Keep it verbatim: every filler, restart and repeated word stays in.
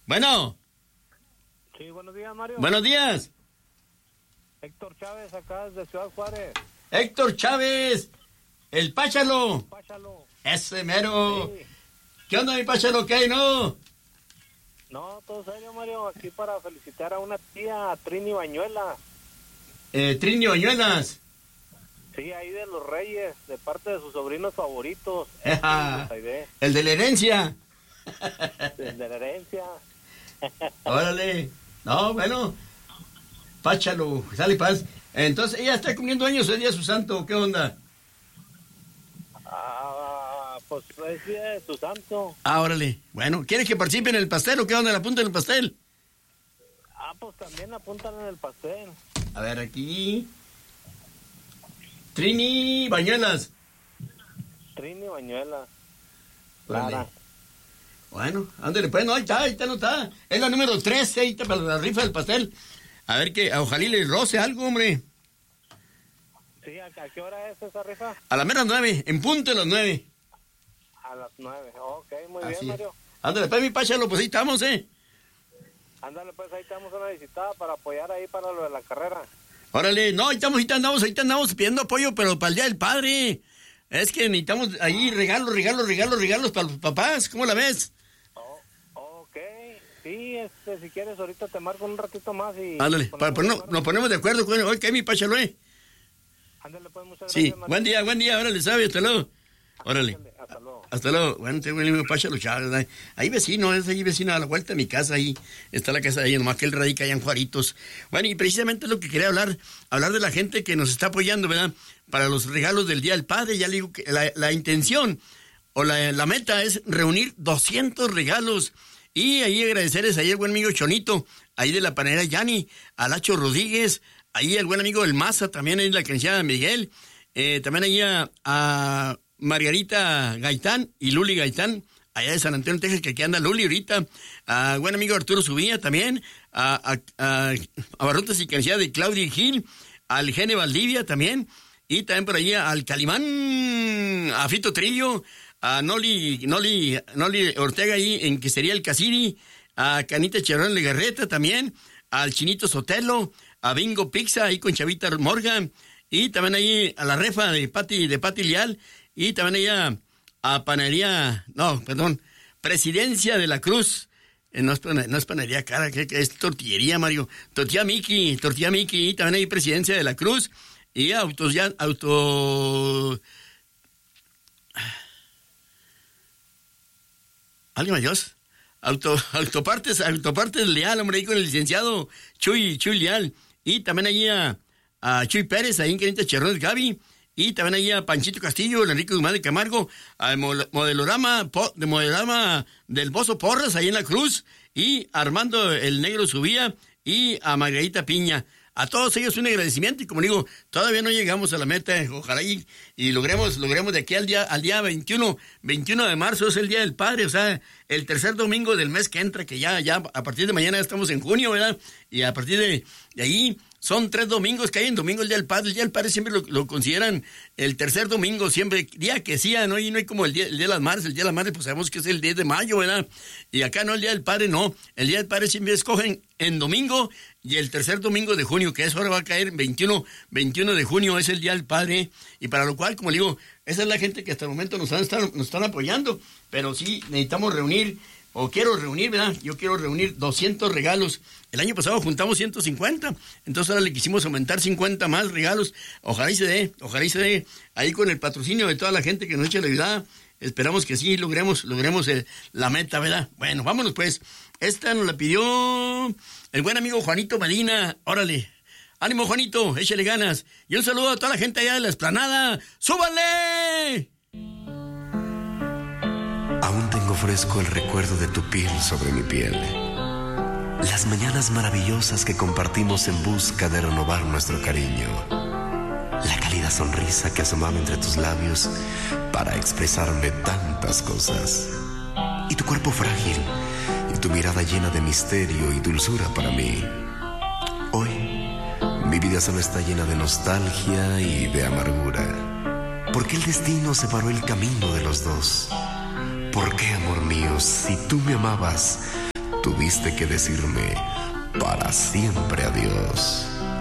Bueno. Sí, buenos días, Mario. Buenos días. Héctor Chávez, acá desde Ciudad Juárez. Héctor Chávez, el Páchalo. Páchalo. Ese mero. Sí. ¿Qué onda, mi Páchalo? ¿Qué hay, no? No, todo serio, Mario. Aquí para felicitar a una tía, a Trini Bañuela. Eh, Trini Bañuelas. Sí, ahí de los Reyes, de parte de sus sobrinos favoritos. El de la herencia. El de la herencia. Órale. No, bueno. Páchalo, sale paz. Entonces, ella está cumpliendo años el día de su santo, ¿qué onda? Ah, pues es día de su santo. Ah, órale. Bueno, ¿quieres que participe en el pastel o qué onda? ¿La punta en el pastel? Ah, pues también apuntan en el pastel. A ver, aquí. Trini Bañuelas. Trini Bañuelas. Vale. Bueno, ándale, pues, no, ahí está, ahí está, no está. Es la número trece, ahí está, para la rifa del pastel. A ver que, ojalá le roce algo, hombre. Sí, ¿a, ¿a qué hora es esa rifa? A las menos nueve, en punto de las nueve. A las nueve, ok, muy Así bien, Mario. Ándale, pues, mi Páchalo, pues ahí estamos, ¿eh? Ándale, pues, ahí estamos una visitada para apoyar ahí para lo de la carrera. Órale, no, ahí estamos, ahí andamos, ahí andamos pidiendo apoyo, pero para el Día del Padre. Es que necesitamos ahí regalos, regalos, regalos, regalos para los papás, ¿cómo la ves? Oh, ok, sí, este, si quieres ahorita te marco un ratito más y... Ándale, para ponernos, nos ponemos de acuerdo con hoy, que mi Páchalo, ¿eh? Ándale, pues, muchas Sí, gracias, Mario. buen día, buen día, órale, sabe, hasta luego. Órale. Ándale, hasta luego. Hasta luego. Bueno, tengo el mismo Páchalo Chávez. Ahí vecino, es ahí vecino a la vuelta de mi casa, ahí está la casa de ahí, nomás que él radica allá en Juaritos. Bueno, y precisamente es lo que quería hablar, hablar de la gente que nos está apoyando, ¿verdad? Para los regalos del Día del Padre. Ya le digo que la, la intención o la, la meta es reunir doscientos regalos. Y ahí agradecerles ahí al buen amigo Chonito, ahí de la panera Yani, a Lacho Rodríguez, ahí al buen amigo El Maza, también ahí la licenciada Miguel, eh, también ahí a, a Margarita Gaitán y Luli Gaitán, allá de San Antonio, Texas, que aquí anda Luli ahorita, a buen amigo Arturo Subía también, a, a, a, a Barrotes y Cancilla de Claudia Gil, al Gene Valdivia también, y también por allí al Calimán, a Fito Trillo, a Noli, Noli, Noli Ortega ahí en que sería el Casiri, a Canita Cherón Legarreta también, al Chinito Sotelo, a Bingo Pizza ahí con Chavita Morgan, y también ahí a la refa de Pati, de Pati Leal, y también allá a Panadería, no, perdón, Presidencia de la Cruz, eh, no, es, no es Panadería Cara, que, que es tortillería, Mario, Tortilla Miki, Tortilla Miki, y también ahí Presidencia de la Cruz, y autos ya, auto... ¿Alguien más, Dios? Auto, autopartes, autopartes Leal, hombre, ahí con el licenciado Chuy, Chuy Leal, y también allí a, a Chuy Pérez, ahí en Quinta Cherrón, Gaby, y también ahí a Panchito Castillo, el Enrique Guzmán de Camargo, al modelorama, de modelorama del Bozo Porras, ahí en la Cruz, y Armando el Negro Subía, y a Margarita Piña. A todos ellos un agradecimiento, y como digo, todavía no llegamos a la meta, ojalá y, y logremos, logremos de aquí al día, al día veintiuno de marzo, es el Día del Padre, o sea, el tercer domingo del mes que entra, que ya, ya, a partir de mañana ya estamos en junio, ¿verdad? Y a partir de, de ahí, son tres domingos que hay en domingo el Día del Padre. El Día del Padre siempre lo, lo consideran el tercer domingo, siempre, día que sí, ¿no? Y no hay como el día, el día de las Madres. El Día de las Madres, pues sabemos que es el diez de mayo, ¿verdad? Y acá no, el Día del Padre no. El Día del Padre siempre escogen en domingo y el tercer domingo de junio, que eso ahora va a caer veintiuno de junio, es el Día del Padre. Y para lo cual, como le digo, esa es la gente que hasta el momento nos están, nos están apoyando. Pero sí, necesitamos reunir, o quiero reunir, ¿verdad? Yo quiero reunir doscientos regalos. El año pasado juntamos ciento cincuenta, entonces ahora le quisimos aumentar cincuenta más regalos. Ojalá y se dé, ojalá y se dé, ahí con el patrocinio de toda la gente que nos echa la ayuda. Esperamos que sí logremos, logremos el, la meta, ¿verdad? Bueno, vámonos pues. Esta nos la pidió el buen amigo Juanito Medina. Órale, ánimo Juanito, échale ganas. Y un saludo a toda la gente allá de la Explanada. ¡Súbanle! Aún tengo fresco el recuerdo de tu piel sobre mi piel. Las mañanas maravillosas que compartimos en busca de renovar nuestro cariño. La cálida sonrisa que asomaba entre tus labios para expresarme tantas cosas. Y tu cuerpo frágil y tu mirada llena de misterio y dulzura para mí. Hoy, mi vida solo está llena de nostalgia y de amargura. ¿Por qué el destino separó el camino de los dos? ¿Por qué, amor mío, si tú me amabas, tuviste que decirme para siempre adiós.